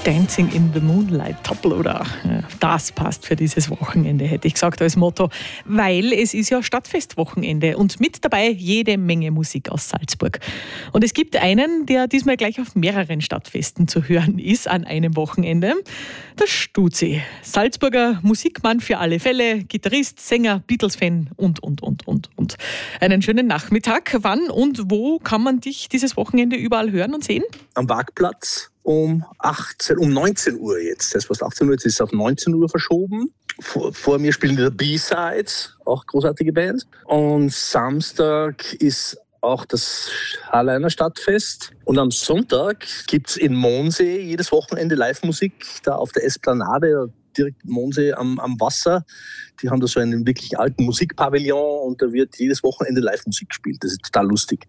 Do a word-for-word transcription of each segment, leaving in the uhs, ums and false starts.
Dancing in the Moonlight, Toploader. Das passt für dieses Wochenende, hätte ich gesagt, als Motto. Weil es ist ja Stadtfestwochenende und mit dabei jede Menge Musik aus Salzburg. Und es gibt einen, der diesmal gleich auf mehreren Stadtfesten zu hören ist an einem Wochenende. Der Stuzi. Salzburger Musikmann für alle Fälle, Gitarrist, Sänger, Beatles-Fan und, und, und, und, und. Einen schönen Nachmittag. Wann und wo kann man dich dieses Wochenende überall hören und sehen? Am Waagplatz um achtzehn, um neunzehn Uhr jetzt. Das was achtzehn Uhr, jetzt ist auf neunzehn Uhr verschoben. Vor, vor mir spielen die B-Sides, auch großartige Band. Und Samstag ist auch das Halleiner Stadtfest. Und am Sonntag gibt es in Mondsee jedes Wochenende Live-Musik, da auf der Esplanade, direkt Mondsee am, am Wasser. Die haben da so einen wirklich alten Musikpavillon und da wird jedes Wochenende Live-Musik gespielt. Das ist total lustig.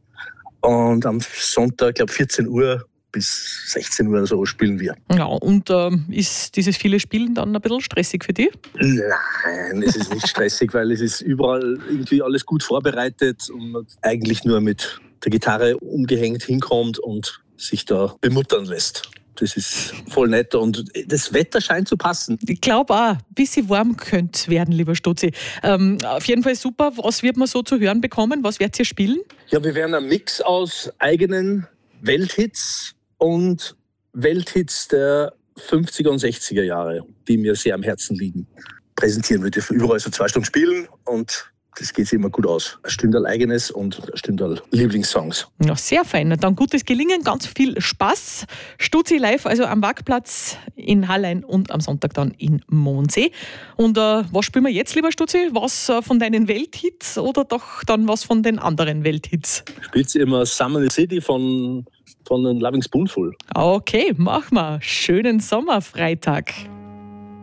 Und am Sonntag, glaube vierzehn Uhr bis sechzehn Uhr oder so spielen wir. Ja, und ähm, ist dieses viele Spielen dann ein bisschen stressig für dich? Nein, es ist nicht stressig, weil es ist überall irgendwie alles gut vorbereitet und man eigentlich nur mit der Gitarre umgehängt hinkommt und sich da bemuttern lässt. Das ist voll nett und das Wetter scheint zu passen. Ich glaube auch, ein bisschen warm könnte es werden, lieber Stuzi. Ähm, auf jeden Fall super. Was wird man so zu hören bekommen? Was werdet ihr spielen? Ja, wir werden einen Mix aus eigenen Welthits und Welthits der fünfziger und sechziger Jahre, die mir sehr am Herzen liegen, präsentieren. Wir dürfen überall so zwei Stunden spielen und das geht sich immer gut aus. Ein Stündal eigenes und ein Stündal Lieblingssongs. Ja, sehr fein. Dann gutes Gelingen, ganz viel Spaß. Stuzi live, also am Waagplatz in Hallein und am Sonntag dann in Mondsee. Und äh, was spielen wir jetzt, lieber Stuzi? Was äh, von deinen Welthits oder doch dann was von den anderen Welthits? Spielt sie immer Summer in the City von, von den Loving Spoonful. Okay, mach mal. Schönen Sommerfreitag.